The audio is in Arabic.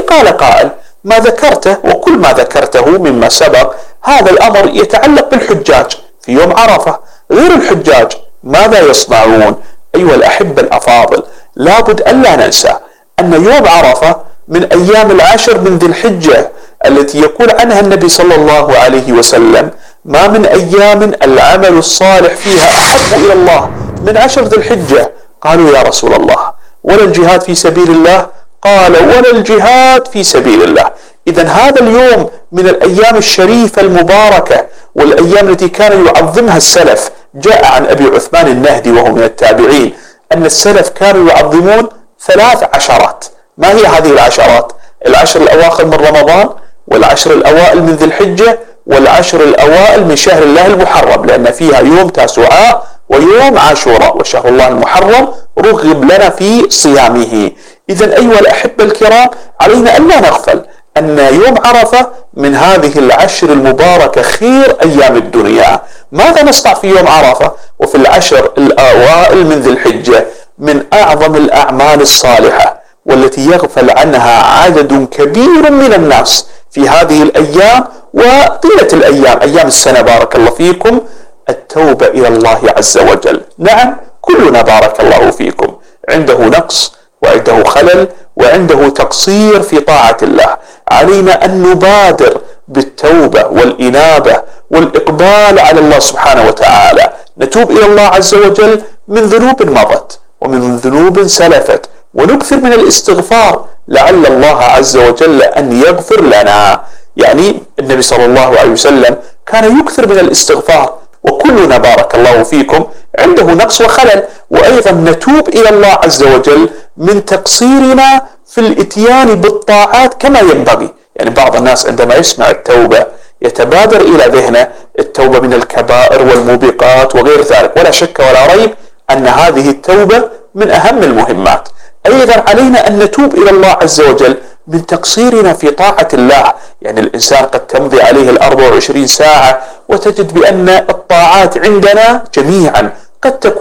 قال قائل: ما ذكرته وكل ما ذكرته مما سبق هذا الأمر يتعلق بالحجاج في يوم عرفة. غير الحجاج ماذا يصنعون؟ أيها الأحبة الأفاضل، لابد ألا ننسى أن يوم عرفة من أيام العشر من ذي الحجة التي يقول عنها النبي صلى الله عليه وسلم: ما من أيام العمل الصالح فيها أحب إلى الله من عشر ذي الحجة. قالوا: يا رسول الله، ولا الجهاد في سبيل الله؟ قال: ولا الجهاد في سبيل الله. إذن هذا اليوم من الأيام الشريفة المباركة والأيام التي كان يعظمها السلف. جاء عن أبي عثمان النهدي وهو من التابعين أن السلف كانوا يعظمون 3 عشرات. ما هي هذه العشرات؟ العشر الأواخر من رمضان، والعشر الأوائل من ذي الحجة، والعشر الأوائل من شهر الله المحرم، لأن فيها يوم تاسوعاء ويوم عاشوراء، وشهر الله المحرم رغب لنا في صيامه. إذن أيها الأحبة الكرام، علينا أن لا نغفل أن يوم عرفة من هذه العشر المباركة خير أيام الدنيا. ماذا نصنع في يوم عرفة وفي العشر الأوائل من ذي الحجة؟ من أعظم الأعمال الصالحة والتي يغفل عنها عدد كبير من الناس في هذه الأيام وطيلة الأيام، أيام السنة بارك الله فيكم: التوبة إلى الله عز وجل. نعم، كلنا بارك الله فيكم عنده نقص وعنده خلل وعنده تقصير في طاعة الله. علينا أن نبادر بالتوبة والإنابة والإقبال على الله سبحانه وتعالى، نتوب إلى الله عز وجل من ذنوب مضت ومن ذنوب سلفت، ونكثر من الاستغفار لعل الله عز وجل أن يغفر لنا. يعني النبي صلى الله عليه وسلم كان يكثر من الاستغفار، وكلنا بارك الله فيكم عنده نقص وخلل. وأيضا نتوب إلى الله عز وجل من تقصيرنا في الاتيان بالطاعات كما ينبغي. يعني بعض الناس عندما يسمع التوبة يتبادر إلى ذهنه التوبة من الكبائر والموبقات وغير ذلك، ولا شك ولا ريب أن هذه التوبة من أهم المهمات. أيضا علينا أن نتوب إلى الله عز وجل من تقصيرنا في طاعة الله. يعني الإنسان قد تمضي عليه 24 ساعة وتجد بأن الطاعات عندنا جميعا قد تكون